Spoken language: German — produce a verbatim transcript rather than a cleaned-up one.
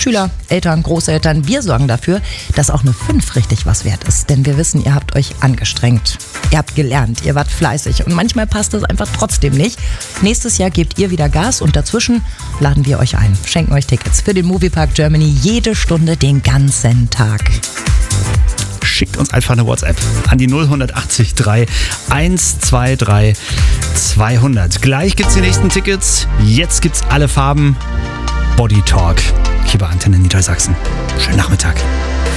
Schüler, Eltern, Großeltern, wir sorgen dafür, dass auch eine fünf richtig was wert ist. Denn wir wissen, ihr habt euch angestrengt. Ihr habt gelernt, ihr wart fleißig und manchmal passt es einfach trotzdem nicht. Nächstes Jahr gebt ihr wieder Gas und dazwischen laden wir euch ein. Schenken euch Tickets für den Moviepark Germany jede Stunde den ganzen Tag. Schickt uns einfach eine WhatsApp an die null achtzig drei eins zwei drei zweihundert. Gleich gibt's die nächsten Tickets. Jetzt gibt's alle Farben. Body Talk hier bei Antenne Niedersachsen. Schönen Nachmittag.